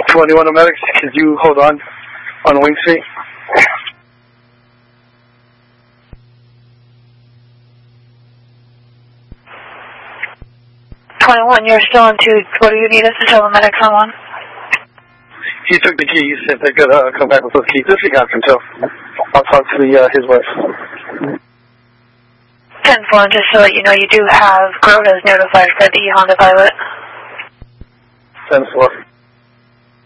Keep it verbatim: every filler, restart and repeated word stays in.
twenty-one medics, could you hold on on Wing Street? twenty-one, you're still on two. What do you need us to tell the medic come on? He took the keys. If they could uh, come back with those keys, if he got them too. I'll talk to the, uh, his wife. ten four, just so that you know, you do have Groves notified for the Honda Pilot. ten four.